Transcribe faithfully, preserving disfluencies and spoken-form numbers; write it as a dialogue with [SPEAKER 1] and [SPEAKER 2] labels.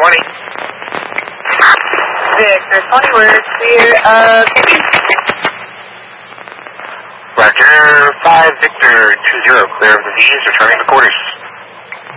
[SPEAKER 1] twenty.
[SPEAKER 2] Victor twenty, we're clear of Candy.
[SPEAKER 1] Roger, five Victor two zero, clear of the V's, returning to quarters.